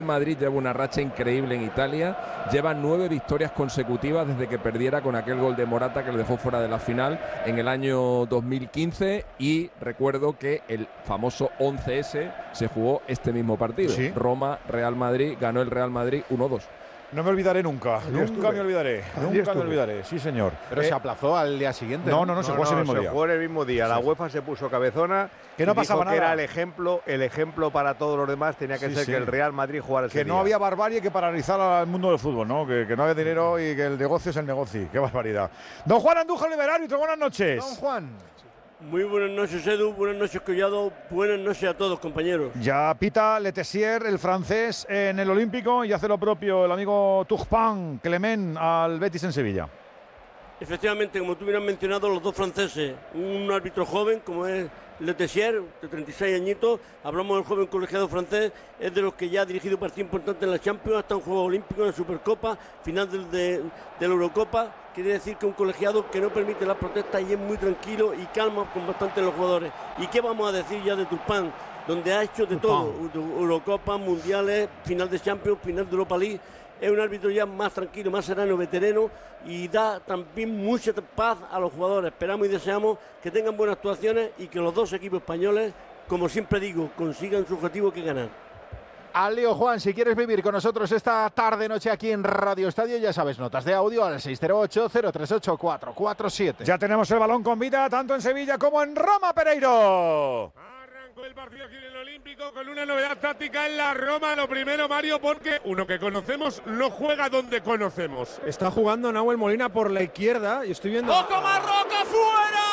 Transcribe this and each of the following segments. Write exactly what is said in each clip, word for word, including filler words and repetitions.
Madrid lleva una racha increíble en Italia, lleva nueve victorias consecutivas desde que perdiera con aquel gol de Morata que le dejó fuera de la final en el año dos mil quince, y recuerdo que el famoso once ese se jugó este mismo partido. ¿Sí? Roma-Real Madrid, ganó el Real Madrid uno dos. No me olvidaré nunca, Allí nunca estuve. me olvidaré, Allí nunca estuve. me olvidaré, sí señor. Pero eh, se aplazó al día siguiente. No, no, no, no se jugó ese mismo se día. Se jugó en el mismo día, la sí. UEFA se puso cabezona. Que no pasaba nada. Que era el ejemplo, el ejemplo para todos los demás, tenía que sí, ser sí. que el Real Madrid jugara ese Que día. no había barbarie que paralizar al mundo del fútbol, ¿no? Que, que no había dinero y que el negocio es el negocio. Qué barbaridad. Don Juan Andújar Oliver, árbitro, buenas noches. Don Juan. Muy buenas noches, Edu, buenas noches, Collado, buenas noches a todos, compañeros. Ya pita Letessier, el francés, en el Olímpico, y hace lo propio el amigo Turpin Clement al Betis en Sevilla. Efectivamente, como tú hubieras mencionado, los dos franceses, un árbitro joven como es Letessier, de treinta y seis añitos, hablamos del joven colegiado francés, es de los que ya ha dirigido partidos importantes en la Champions, hasta en Juegos Olímpicos, en la Supercopa, final del, de, de la Eurocopa. Quiere decir que un colegiado que no permite las protestas y es muy tranquilo y calma con bastante los jugadores. ¿Y qué vamos a decir ya de Turpin? Donde ha hecho de Turpin. todo, Eurocopa, Mundiales, final de Champions, final de Europa League. Es un árbitro ya más tranquilo, más sereno, veterano, y da también mucha paz a los jugadores. Esperamos y deseamos que tengan buenas actuaciones y que los dos equipos españoles, como siempre digo, consigan su objetivo, que es ganar. Al lío, Juan, si quieres vivir con nosotros esta tarde noche aquí en Radio Estadio, ya sabes, notas de audio al seis cero ocho, cero tres ocho, cuatro cuatro siete. Ya tenemos el balón con vida tanto en Sevilla como en Roma, Pereiro. Arrancó el partido aquí en el Olímpico con una novedad táctica en la Roma. Lo primero, Mario, porque uno que conocemos no juega donde conocemos. Está jugando Nahuel Molina por la izquierda y estoy viendo… ¡Ojo Marroca fuera!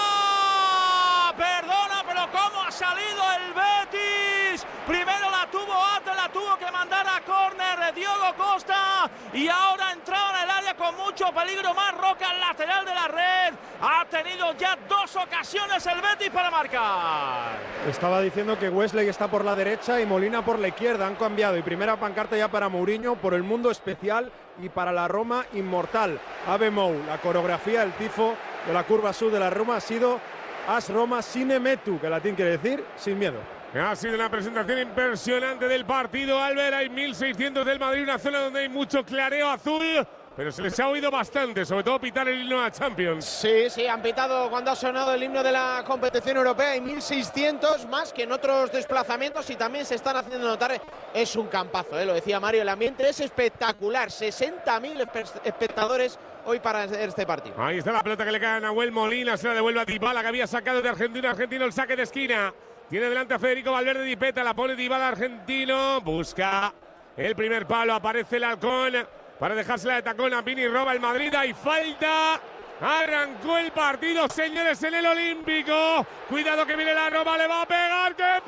Perdona, pero ¿cómo ha salido el Betis? Primero la tuvo Ate, la tuvo que mandar a córner Diogo Costa, y ahora ha entrado en el área con mucho peligro Marroca, al lateral de la red. Ha tenido ya dos ocasiones el Betis para marcar. Estaba diciendo que Wesley está por la derecha y Molina por la izquierda. Han cambiado, y primera pancarta ya para Mourinho por el mundo especial y para la Roma inmortal. Ave Mou, la coreografía, el tifo de la curva sur de la Roma ha sido As Roma sine metu, que latín quiere decir sin miedo. Ha sido una presentación impresionante del partido, Albert. Hay mil seiscientos del Madrid, una zona donde hay mucho clareo azul, pero se les ha oído bastante, sobre todo pitar el himno a Champions. Sí, sí, han pitado cuando ha sonado el himno de la competición europea. Hay mil seiscientos más que en otros desplazamientos y también se están haciendo notar. Es un campazo, ¿eh? Lo decía Mario, el ambiente es espectacular. sesenta mil espectadores hoy para este partido. Ahí está la pelota que le cae a Nahuel Molina, se la devuelve a Dybala, que había sacado de Argentina. Argentino el saque de esquina. Tiene delante a Federico Valverde, Dipeta, la pone Dybala, argentino. Busca el primer palo, aparece el halcón para dejársela de tacón a Vini, roba el Madrid, hay falta. Arrancó el partido, señores, en el Olímpico. Cuidado que viene la Roma, le va a pegar. ¡Qué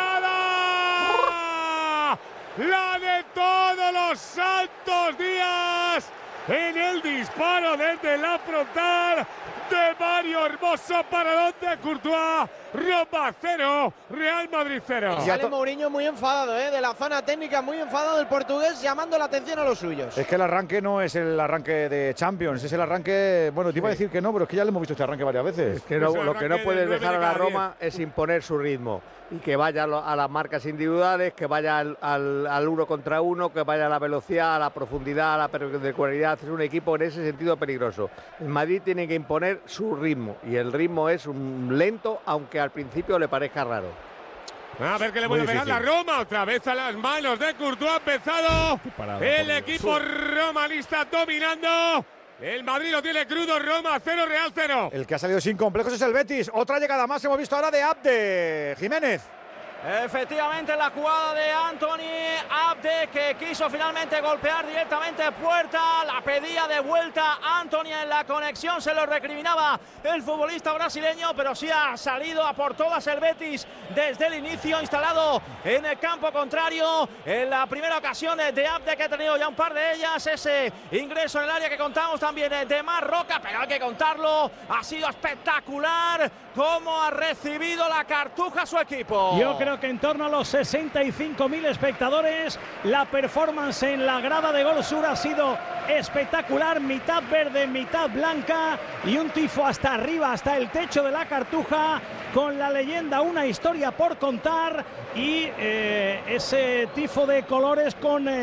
parada! La de todos los santos días en el disparo desde la frontal de Mario Hermoso, para donde Courtois. Roma cero, Real Madrid cero. Y sale Mourinho muy enfadado, ¿eh? De la zona técnica, muy enfadado el portugués, llamando la atención a los suyos. Es que el arranque no es el arranque de Champions, es el arranque… Bueno, te iba a decir que no, pero es que ya le hemos visto este arranque varias veces. Es que no, lo que no puedes dejar a la Roma es imponer su ritmo y que vaya a las marcas individuales, que vaya al, al, al uno contra uno, que vaya a la velocidad, a la profundidad, a la perpendicularidad. Es un equipo en ese sentido peligroso. El Madrid tiene que imponer su ritmo, y el ritmo es un lento, aunque al principio le parezca raro. A ver que le vuelve a pegar la Roma, otra vez a las manos de Courtois. Ha empezado el equipo romanista dominando. El Madrid lo tiene crudo, Roma cero, Real cero. El que ha salido sin complejos es el Betis. Otra llegada más hemos visto ahora de Abde. Jiménez. Efectivamente, la jugada de Anthony Abde, que quiso finalmente golpear directamente puerta, la pedía de vuelta Anthony en la conexión, se lo recriminaba el futbolista brasileño, pero sí ha salido a por todas el Betis desde el inicio, instalado en el campo contrario. En la primera ocasión de Abde, que ha tenido ya un par de ellas, ese ingreso en el área que contamos también de Marroca, pero hay que contarlo, ha sido espectacular cómo ha recibido la cartuja su equipo. Yo creo que en torno a los sesenta y cinco mil espectadores. La performance en la grada de Gol Sur ha sido espectacular, mitad verde, mitad blanca, y un tifo hasta arriba, hasta el techo de la Cartuja. con la leyenda, una historia por contar y eh, ese tifo de colores con... Eh,